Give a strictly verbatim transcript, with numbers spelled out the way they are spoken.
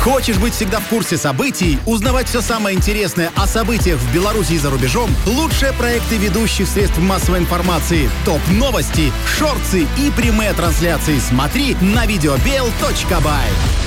Хочешь быть всегда в курсе событий, узнавать все самое интересное о событиях в Беларуси и за рубежом? Лучшие проекты ведущих средств массовой информации, топ-новости, шорты и прямые трансляции смотри на видеобел точка бай.